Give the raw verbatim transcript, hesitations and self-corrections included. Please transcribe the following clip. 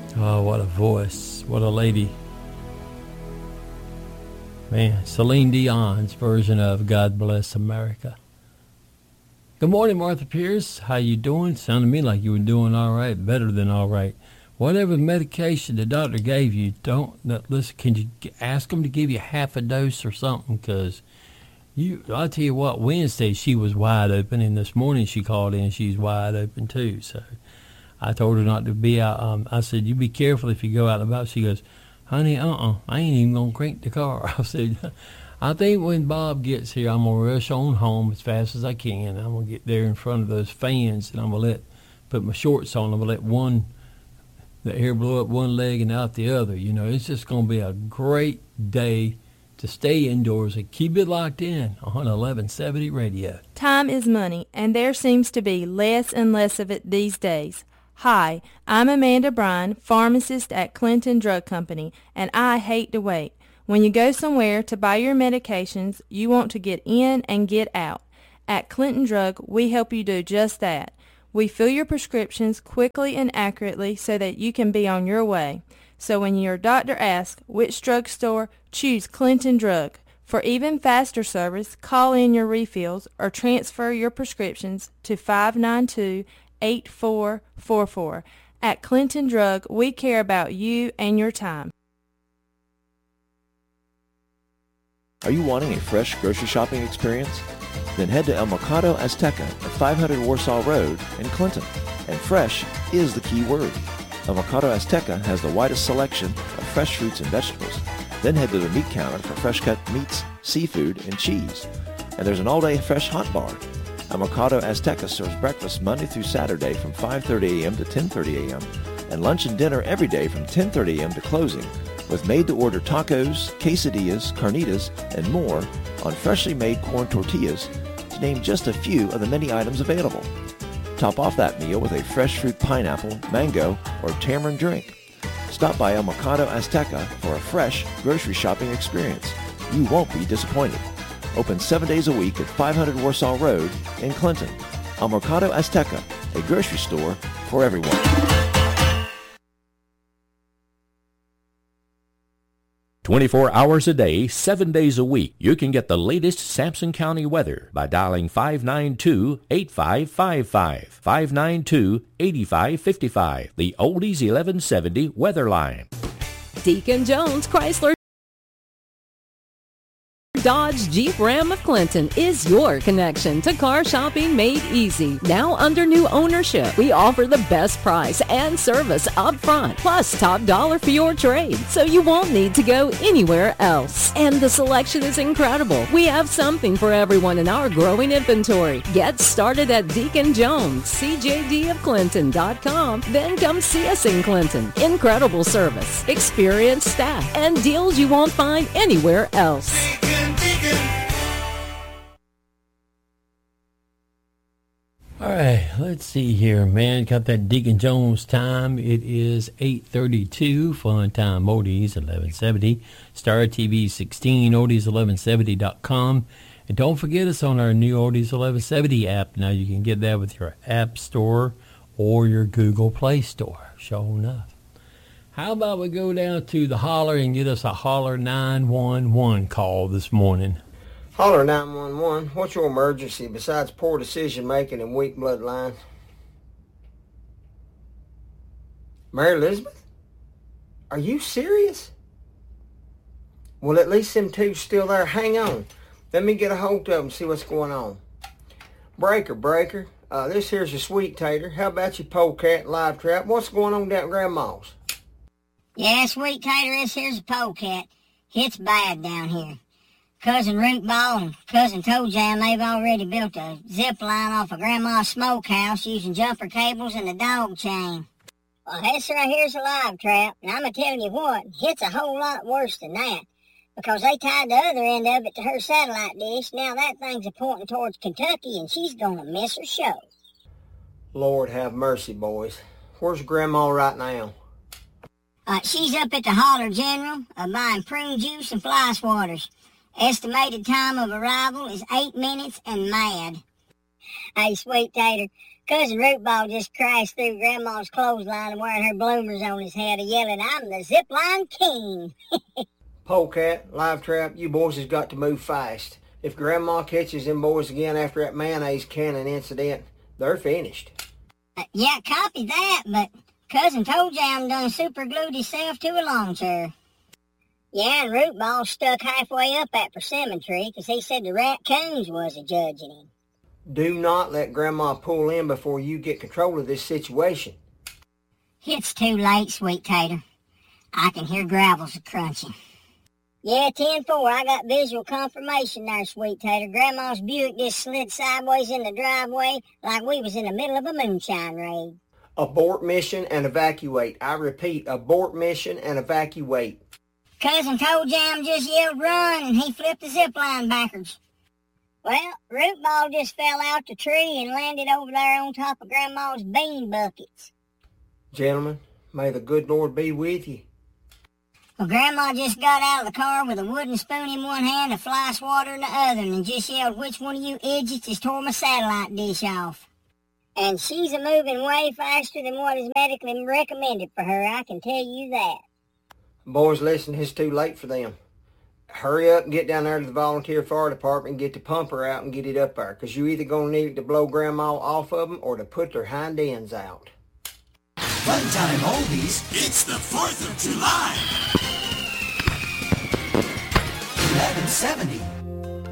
Oh, what a voice. What a lady. Man, Celine Dion's version of God Bless America. Good morning, Martha Pierce. How you doing? Sounded to me like you were doing all right, better than all right. Whatever medication the doctor gave you, don't, listen, can you ask them to give you half a dose or something? Because you, I'll tell you what, Wednesday she was wide open, and this morning she called in, she's wide open too. So I told her not to be out. Um, I said, you be careful if you go out and about. She goes, honey, uh-uh, I ain't even going to crank the car. I said, I think when Bob gets here, I'm going to rush on home as fast as I can. I'm going to get there in front of those fans, and I'm going to let, put my shorts on. I'm going to let one, the air blow up one leg and out the other. You know, it's just going to be a great day to stay indoors and keep it locked in on eleven seventy radio. Time is money, and there seems to be less and less of it these days. Hi, I'm Amanda Bryan, pharmacist at Clinton Drug Company, and I hate to wait. When you go somewhere to buy your medications, you want to get in and get out. At Clinton Drug, we help you do just that. We fill your prescriptions quickly and accurately so that you can be on your way. So when your doctor asks which drugstore, choose Clinton Drug. For even faster service, call in your refills or transfer your prescriptions to five nine two, eight four four four. At Clinton Drug, we care about you and your time. Are you wanting a fresh grocery shopping experience? Then head to El Mercado Azteca at five hundred Warsaw Road in Clinton. And fresh is the key word. El Mercado Azteca has the widest selection of fresh fruits and vegetables. Then head to the meat counter for fresh cut meats, seafood, and cheese. And there's an all-day fresh hot bar. El Mercado Azteca serves breakfast Monday through Saturday from five thirty a.m. to ten thirty a.m. and lunch and dinner every day from ten thirty a.m. to closing, with made-to-order tacos, quesadillas, carnitas, and more on freshly made corn tortillas, to name just a few of the many items available. Top off that meal with a fresh fruit pineapple, mango, or tamarind drink. Stop by El Mercado Azteca for a fresh grocery shopping experience. You won't be disappointed. Open seven days a week at five hundred Warsaw Road in Clinton. El Mercado Azteca, a grocery store for everyone. twenty-four hours a day, seven days a week. You can get the latest Sampson County weather by dialing five nine two, eight five five five, five nine two, eight five five five, the Oldies eleven seventy weather line. Deacon Jones Chrysler Dodge Jeep Ram of Clinton is your connection to car shopping made easy. Now under new ownership, we offer the best price and service up front, plus top dollar for your trade, so you won't need to go anywhere else. And the selection is incredible. We have something for everyone in our growing inventory. Get started at Deacon Jones, C J D of Clinton dot com. Then come see us in Clinton. Incredible service, experienced staff, and deals you won't find anywhere else. All right, let's see here, man. Got that Deacon Jones time. It is eight thirty-two. Fun Time Oldies eleven seventy. Star T V sixteen, oldies eleven seventy dot com. And don't forget us on our new Oldies eleven seventy app. Now you can get that with your App Store or your Google Play Store. Sure enough. How about we go down to the holler and get us a holler nine one one call this morning? Holler nine one one. What's your emergency besides poor decision-making and weak bloodlines? Mary Elizabeth? Are you serious? Well, at least them two's still there. Hang on. Let me get a hold of them and see what's going on. Breaker, breaker. Uh, this here's a sweet tater. How about your polecat live trap? What's going on down at Grandma's? Yeah, sweet tater, this here's a polecat. It's bad down here. Cousin Rootball and Cousin Toe Jam, they've already built a zip line off of Grandma's smokehouse using jumper cables and a dog chain. Well, this right here's a live trap, and I'm a-telling you what, it's a whole lot worse than that, because they tied the other end of it to her satellite dish. Now that thing's a pointing towards Kentucky, and she's gonna miss her show. Lord have mercy, boys. Where's Grandma right now? Uh, she's up at the Holler General, uh, buying prune juice and fly swatters. Estimated time of arrival is eight minutes and mad. Hey, sweet tater, Cousin Rootball just crashed through Grandma's clothesline and wearing her bloomers on his head, yelling, "I'm the Zipline King." Polecat, Live Trap, you boys has got to move fast. If Grandma catches them boys again after that mayonnaise cannon incident, they're finished. Uh, yeah, copy that, but Cousin Toe Jam done super glued himself to a lawn chair. Yeah, and Rootball stuck halfway up that persimmon tree because he said the raccoons was a judging him. Do not let Grandma pull in before you get control of this situation. It's too late, Sweet Tater. I can hear gravels a-crunching. Yeah, ten four, I got visual confirmation there, Sweet Tater. Grandma's Buick just slid sideways in the driveway like we was in the middle of a moonshine raid. Abort mission and evacuate. I repeat, abort mission and evacuate. Cousin Toe Jam just yelled run and he flipped the zip line backwards. Well, Rootball just fell out the tree and landed over there on top of Grandma's bean buckets. Gentlemen, may the good Lord be with you. Well, Grandma just got out of the car with a wooden spoon in one hand, a fly swatter in the other, and just yelled, "Which one of you idiots has tore my satellite dish off?" And she's a moving way faster than what is medically recommended for her, I can tell you that. Boys, listen, it's too late for them. Hurry up and get down there to the volunteer fire department and get the pumper out and get it up there, because you're either going to need it to blow Grandma off of them or to put their hind ends out. Funtime Oldies. It's the fourth of July. eleven seventy.